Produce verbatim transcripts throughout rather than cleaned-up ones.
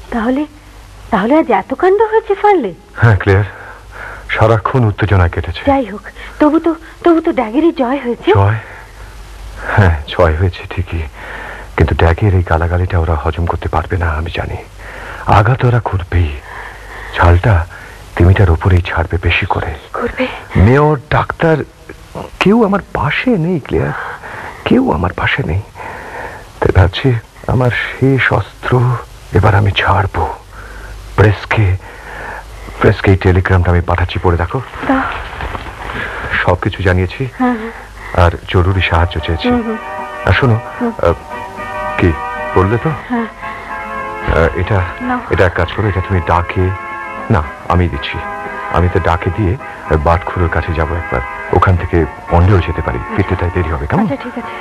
তাহলে তাহলে আজ এত কাণ্ড হয়েছে ফার্লে? হ্যাঁ ক্লিয়ার, সারাক্ষণ উত্তেজনায় কেটেছে। যাই হোক, তবু তো তবু তো ড্যাগেরই জয় হয়েছে। জয়? হ্যাঁ জয় হয়েছে ঠিকই, কিন্তু ড্যাগের এই গালাগালিটা ওরা হজম করতে পারবে না আমি জানি। আঘাত ওরা করবেই, ছালটা তিমিটার উপরেই ছাড়বে বেশি করে। করবে? মেয়র, ডাক্তার, কেউ আমার পাশে নেই ক্লিয়ার, কেউ আমার পাশে নেই। তাই ভাবছি আমার শেষ অস্ত্র এবার আমি ছাড়বো। প্রেসকে প্রেসকে এই টেলিগ্রামটা আমি পাঠাচ্ছি, পড়ে দেখো। সবকিছু জানিয়েছি আর জরুরি সাহায্য চেয়েছি। আর শোনো, কি বললে তো এটা এটা এক কাজ করো, এটা তুমি ডাকে, না আমি দিচ্ছি, আমি তো ডাকে দিয়ে বাটখুরের কাছে যাবো একবার, ওখান থেকে পন্ডেও যেতে পারি, ফিরতে তাই দেরি হবে। কেমন? ঠিক আছে।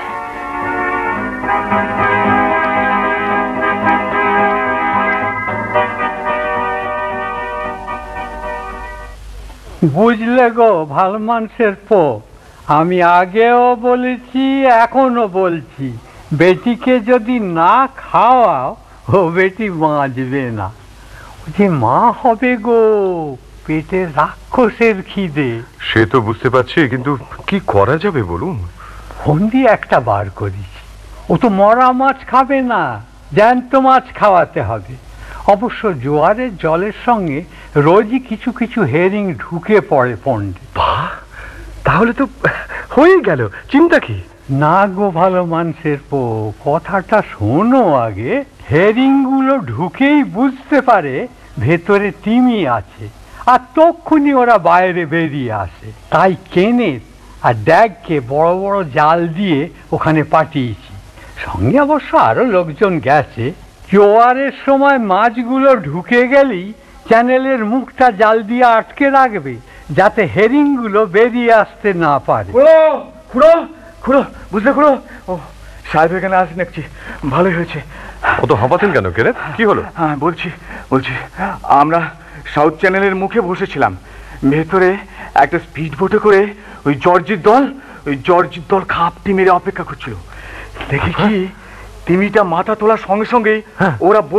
বুঝলে গো ভালো মানুষের পো, আমি আগেও বলেছি এখনো বলছি, বেটিকে যদি না খাওয়াও ও বেটি বাঁচবে না। ও যে মা হবে গো, পেটে রাক্ষসের খিদে। সে তো বুঝতে পারছি, কিন্তু কি করা যাবে বলুন? ফন্দি একটা বার করেছি, ও তো মরা মাছ খাবে না, জ্যান্ত মাছ খাওয়াতে হবে। অবশ্য জোয়ারের জলের সঙ্গে রোজই কিছু কিছু হেরিং ঢুকে পড়ে পন্ডে। বাহ, তাহলে তো হয়ে গেল, চিন্তা কি? না গো ভালো মানুষের পো, কথাটা শোনো আগে। হেরিং গুলো ঢুকেই বুঝতে পারে ভেতরে তিমি আছে, আর তক্ষুনি ওরা বাইরে বেরিয়ে আসে। তাই কেনে আর ড্যাগকে বড় বড় জাল দিয়ে ওখানে পাঠিয়েছি, সঙ্গে অবশ্য আরো লোকজন গেছে। জোয়ারের সময় মাছগুলো ঢুকে গেলেই চ্যানেলের মুখটা জাল দিয়ে আটকে রাখবে, যাতে হেরিং গুলো বেরিয়ে আসতে না পারে। খুড়ো খুড়ো বুঝলে খুড়ো, ও সাহেব এখানে আসেন দেখছি, ভালোই হয়েছে। ও তো হাঁপাতেন কেন কেরে, কি হলো? হ্যাঁ বলছি বলছি আমরা সাউথ চ্যানেলের মুখে বসেছিলাম, ভেতরে একটা স্পিড বোটে করে ওই জর্জির দল ওই জর্জির দল খাপটি মেরে অপেক্ষা করছিল। দেখি কি তিমিটা মাথা তোলার সঙ্গে সঙ্গেই ওরা